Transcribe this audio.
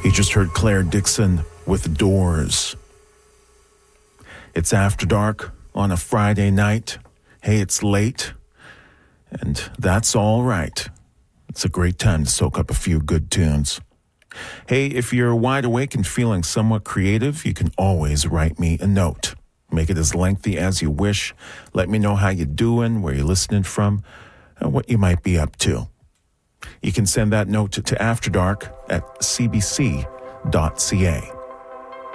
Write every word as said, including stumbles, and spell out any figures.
You just heard Claire Dixon with Doors. It's After Dark on a Friday night. Hey, it's late, and that's all right. It's a great time to soak up a few good tunes. Hey, if you're wide awake and feeling somewhat creative, you can always write me a note. Make it as lengthy as you wish. Let me know how you're doing, where you're listening from, and what you might be up to. You can send that note to, to After Dark at c b c dot c a.